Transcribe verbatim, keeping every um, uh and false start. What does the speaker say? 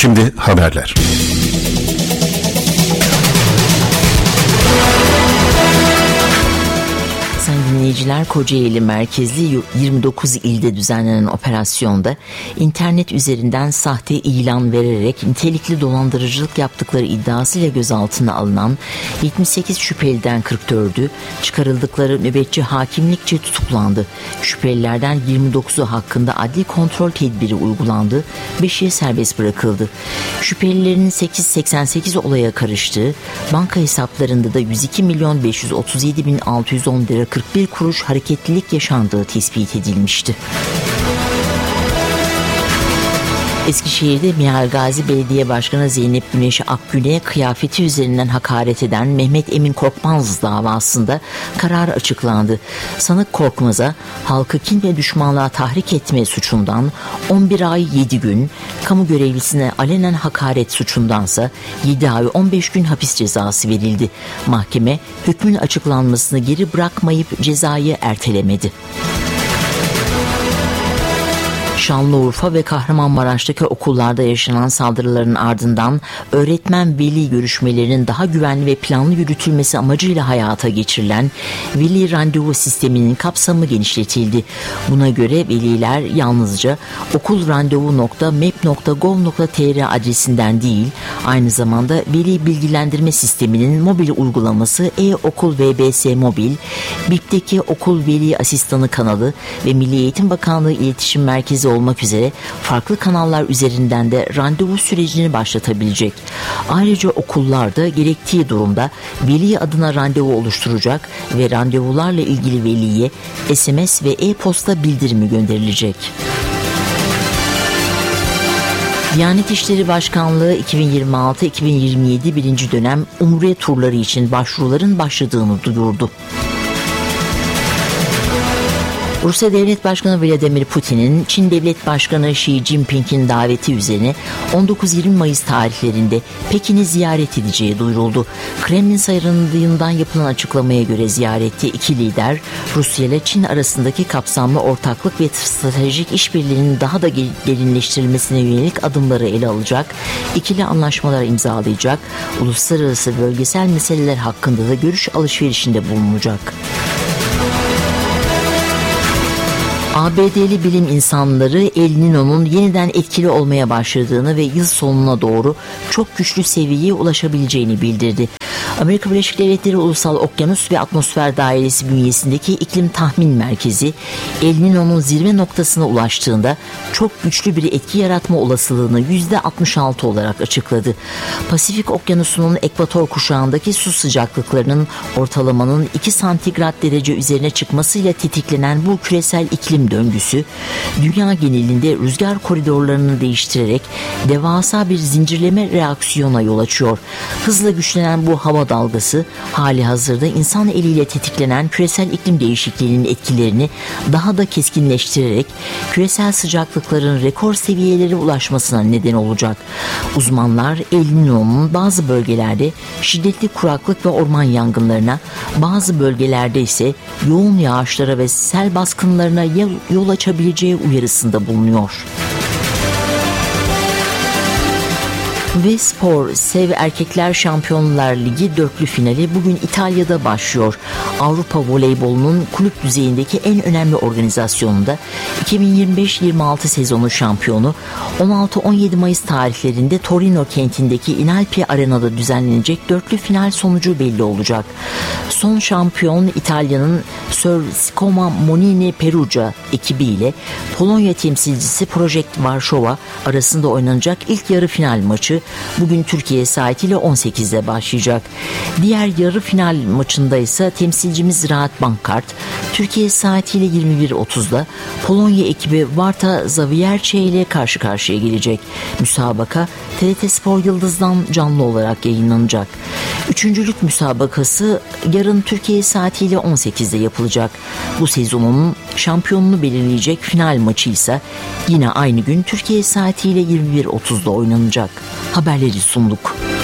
Şimdi haberler. Sayın dinleyiciler, Kocaeli merkezli yirmi dokuz ilde düzenlenen operasyonda internet üzerinden sahte ilan vererek nitelikli dolandırıcılık yaptıkları iddiasıyla gözaltına alınan yetmiş sekiz şüpheliden kırk dördü çıkarıldıkları nöbetçi hakimlikçe tutuklandı. Şüphelilerden yirmi dokuzu hakkında adli kontrol tedbiri uygulandı, beşi serbest bırakıldı. Şüphelilerin sekiz yüz seksen sekiz olaya karıştığı, banka hesaplarında da yüz iki milyon beş yüz otuz yedi bin altı yüz on lira kırk bir kuruş hareketlilik yaşandığı tespit edilmişti. Eskişehir'de Mihal Gazi Belediye Başkanı Zeynep Güneş Akgün'e kıyafeti üzerinden hakaret eden Mehmet Emin Korkmaz davasında karar açıklandı. Sanık Korkmaz'a halkı kin ve düşmanlığa tahrik etme suçundan on bir ay yedi gün, kamu görevlisine alenen hakaret suçundansa yedi ay on beş gün hapis cezası verildi. Mahkeme hükmün açıklanmasını geri bırakmayıp cezayı ertelemedi. Şanlıurfa ve Kahramanmaraş'taki okullarda yaşanan saldırıların ardından öğretmen veli görüşmelerinin daha güvenli ve planlı yürütülmesi amacıyla hayata geçirilen veli randevu sisteminin kapsamı genişletildi. Buna göre veliler yalnızca okulrandevu nokta mep nokta gov nokta tr adresinden değil, aynı zamanda veli bilgilendirme sisteminin mobil uygulaması e-okul V B S mobil, B İ P'teki okul veli asistanı kanalı ve Milli Eğitim Bakanlığı İletişim Merkezi olmak üzere farklı kanallar üzerinden de randevu sürecini başlatabilecek. Ayrıca okullarda gerektiği durumda veli adına randevu oluşturacak ve randevularla ilgili veliye S M S ve e-posta bildirimi gönderilecek. Diyanet İşleri Başkanlığı iki bin yirmi altı iki bin yirmi yedi birinci dönem Umre turları için başvuruların başladığını duyurdu. Rusya Devlet Başkanı Vladimir Putin'in Çin Devlet Başkanı Xi Jinping'in daveti üzerine on dokuz yirmi Mayıs tarihlerinde Pekin'i ziyaret edeceği duyuruldu. Kremlin sarayından yapılan açıklamaya göre ziyarette iki lider Rusya ile Çin arasındaki kapsamlı ortaklık ve stratejik işbirliğinin daha da derinleştirilmesine yönelik adımları ele alacak, ikili anlaşmalar imzalayacak, uluslararası bölgesel meseleler hakkında da görüş alışverişinde bulunacak. A B D'li bilim insanları El Niño'nun yeniden etkili olmaya başladığını ve yıl sonuna doğru çok güçlü seviyeye ulaşabileceğini bildirdi. Amerika Birleşik Devletleri Ulusal Okyanus ve Atmosfer Dairesi bünyesindeki iklim tahmin merkezi El Niño'nun zirve noktasına ulaştığında çok güçlü bir etki yaratma olasılığını yüzde altmış altı olarak açıkladı. Pasifik Okyanusu'nun ekvator kuşağındaki su sıcaklıklarının ortalamanın iki santigrat derece üzerine çıkmasıyla tetiklenen bu küresel iklim döngüsü dünya genelinde rüzgar koridorlarını değiştirerek devasa bir zincirleme reaksiyona yol açıyor. Hızla güçlenen bu hava dalgası hali hazırda insan eliyle tetiklenen küresel iklim değişikliğinin etkilerini daha da keskinleştirerek küresel sıcaklıkların rekor seviyelere ulaşmasına neden olacak. Uzmanlar El Niño'nun bazı bölgelerde şiddetli kuraklık ve orman yangınlarına, bazı bölgelerde ise yoğun yağışlara ve sel baskınlarına yol açabileceği uyarısında bulunuyor. Ve spor, Sev Erkekler Şampiyonlar Ligi dörtlü finali bugün İtalya'da başlıyor. Avrupa voleybolunun kulüp düzeyindeki en önemli organizasyonunda iki bin yirmi beş yirmi altı sezonu şampiyonu on altı on yedi Mayıs tarihlerinde Torino kentindeki Inalpi Arena'da düzenlenecek dörtlü final sonucu belli olacak. Son şampiyon İtalya'nın Sir Scoma Monini Perugia ekibiyle Polonya temsilcisi Project Varşova arasında oynanacak ilk yarı final maçı bugün Türkiye saatiyle on sekizde başlayacak. Diğer yarı final maçında ise temsilcimiz Rahat Bankart Türkiye saatiyle yirmi bir otuzda Polonya ekibi Warta Zawiercie ile karşı karşıya gelecek. Müsabaka T R T Spor Yıldız'dan canlı olarak yayınlanacak. Üçüncülük müsabakası yarın Türkiye saatiyle on sekizde yapılacak. Bu sezonun şampiyonunu belirleyecek final maçı ise yine aynı gün Türkiye saatiyle yirmi bir otuzda oynanacak. Haberleri sunduk.